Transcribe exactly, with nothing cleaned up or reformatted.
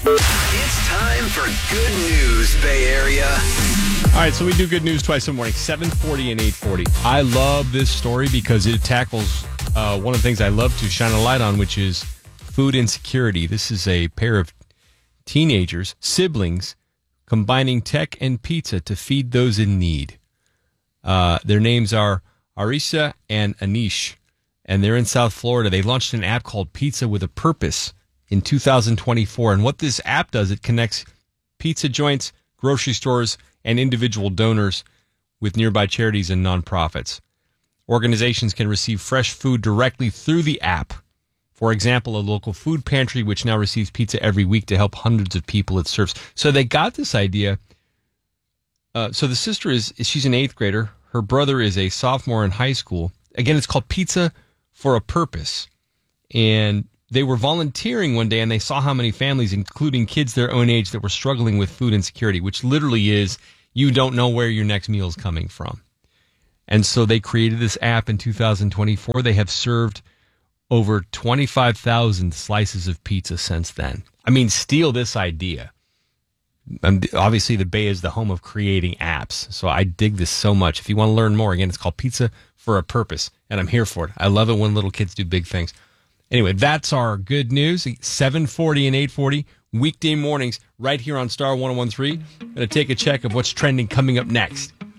It's time for good news, Bay Area. All right, so we do good news twice in the morning, seven forty and eight forty. I love this story because it tackles uh, one of the things I love to shine a light on, which is food insecurity. This is a pair of teenagers, siblings, combining tech and pizza to feed those in need. Uh, their names are Arisa and Anish, and they're in South Florida. They launched an app called Pizza with a Purpose in two thousand twenty-four. And what this app does, it connects pizza joints, grocery stores, and individual donors with nearby charities and nonprofits. Organizations can receive fresh food directly through the app. For example, a local food pantry, which now receives pizza every week to help hundreds of people it serves. So they got this idea. Uh, so the sister is, she's an eighth grader. Her brother is a sophomore in high school. Again, it's called Pizza for a Purpose. And they were volunteering one day, and they saw how many families, including kids their own age, that were struggling with food insecurity, which literally is you don't know where your next meal is coming from. And so they created this app in two thousand twenty-four. They have served over twenty-five thousand slices of pizza since then. I mean, steal this idea. And obviously, the Bay is the home of creating apps, so I dig this so much. If you want to learn more, again, it's called Pizza for a Purpose, and I'm here for it. I love it when little kids do big things. Anyway, that's our good news. seven forty and eight forty, weekday mornings, right here on Star one oh one three. Going to take a check of what's trending coming up next.